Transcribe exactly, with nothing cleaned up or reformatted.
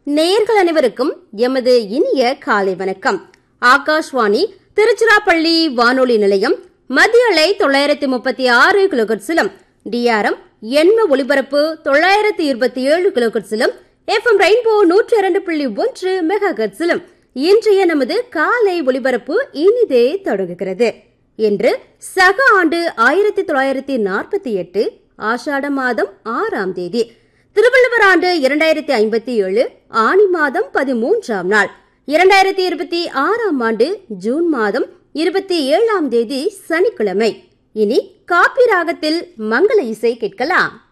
நேயர்கள் அனைவருக்கும் எமது இனிய காலை வணக்கம். ஆகாஷ்வாணி திருச்சிராப்பள்ளி வானொலி நிலையம் மத்திய அலை தொள்ளாயிரத்தி முப்பத்தி ஆறு கிலோகட்ஸிலும் டிஆர்எம் எண்ம ஒலிபரப்பு தொள்ளாயிரத்தி இருபத்தி ஏழு கிலோகட்ஸிலும் எஃப்எம் ரெயின்போ நூற்றி இரண்டு புள்ளி ஒன்று மெகா ஹெர்ட்ஸிலும் இன்றைய நமது காலை ஒலிபரப்பு இனிதே தொடங்குகிறது. இன்று சக ஆண்டு ஆயிரத்தி தொள்ளாயிரத்தி நாற்பத்தி எட்டு ஆஷாட மாதம் ஆறாம் தேதி, திருவள்ளுவர் ஆண்டு இரண்டாயிரத்தி ஐம்பத்தி ஏழு ஆனி மாதம் பதிமூன்றாம் நாள், இரண்டாயிரத்தி இருபத்தி ஆறாம் ஆண்டு ஜூன் மாதம் இருபத்தி ஏழாம் தேதி சனிக்கிழமை. இனி காப்பி ராகத்தில் மங்கள இசை கேட்கலாம்.